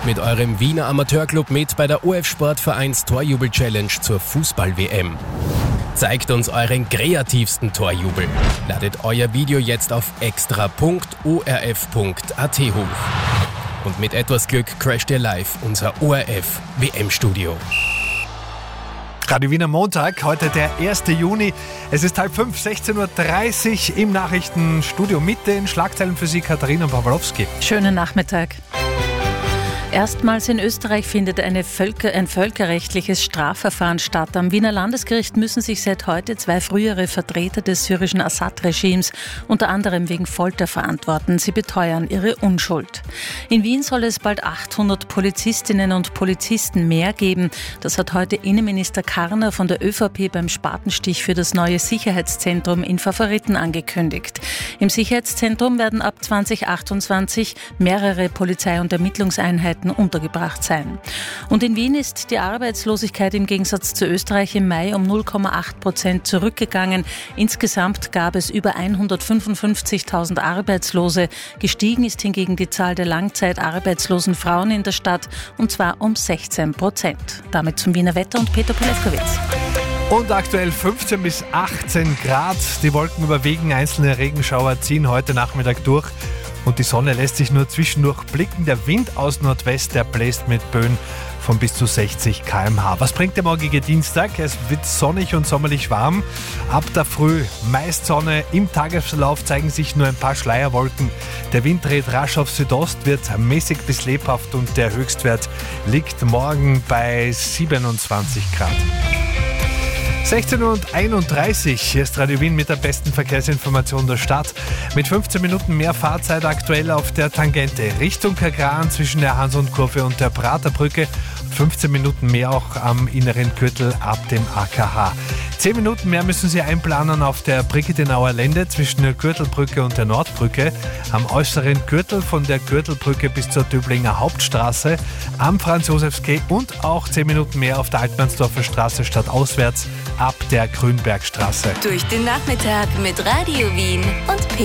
macht mit eurem Wiener Amateurclub mit bei der OF Sportvereins Torjubel-Challenge zur Fußball-WM. Zeigt uns euren kreativsten Torjubel. Ladet euer Video jetzt auf extra.orf.at hoch. Und mit etwas Glück crasht ihr live unser ORF-WM-Studio. Radio Wien am Montag, heute der 1. Juni. Es ist 4:30, 16:30 Uhr im Nachrichtenstudio mit den Schlagzeilen für Sie, Katharina Pawlowski. Schönen Nachmittag. Erstmals in Österreich findet ein völkerrechtliches Strafverfahren statt. Am Wiener Landesgericht müssen sich seit heute 2 frühere Vertreter des syrischen Assad-Regimes unter anderem wegen Folter verantworten. Sie beteuern ihre Unschuld. In Wien soll es bald 800 Polizistinnen und Polizisten mehr geben. Das hat heute Innenminister Karner von der ÖVP beim Spatenstich für das neue Sicherheitszentrum in Favoriten angekündigt. Im Sicherheitszentrum werden ab 2028 mehrere Polizei- und Ermittlungseinheiten untergebracht sein. Und in Wien ist die Arbeitslosigkeit im Gegensatz zu Österreich im Mai um 0,8% zurückgegangen. Insgesamt gab es über 155.000 Arbeitslose. Gestiegen ist hingegen die Zahl der langzeitarbeitslosen Frauen in der Stadt, und zwar um 16%. Damit zum Wiener Wetter und Peter Pilewkowitz. Und aktuell 15 bis 18 Grad. Die Wolken überwiegen, einzelne Regenschauer ziehen heute Nachmittag durch. Und die Sonne lässt sich nur zwischendurch blicken. Der Wind aus Nordwest, der bläst mit Böen von bis zu 60 km/h. Was bringt der morgige Dienstag? Es wird sonnig und sommerlich warm. Ab der Früh meist Sonne. Im Tagesverlauf zeigen sich nur ein paar Schleierwolken. Der Wind dreht rasch auf Südost, wird mäßig bis lebhaft und der Höchstwert liegt morgen bei 27 Grad. 16:31 Uhr, hier ist Radio Wien mit der besten Verkehrsinformation der Stadt. Mit 15 Minuten mehr Fahrzeit aktuell auf der Tangente Richtung Kagran zwischen der Hansund-Kurve und der Praterbrücke. 15 Minuten mehr auch am inneren Gürtel ab dem AKH. 10 Minuten mehr müssen Sie einplanen auf der Brigittenauer Lände zwischen der Gürtelbrücke und der Nordbrücke, am äußeren Gürtel von der Gürtelbrücke bis zur Döblinger Hauptstraße, am Franz-Josefs-Quai und auch 10 Minuten mehr auf der Altmannsdorfer Straße stadtauswärts ab der Grünbergstraße. Durch den Nachmittag mit Radio Wien und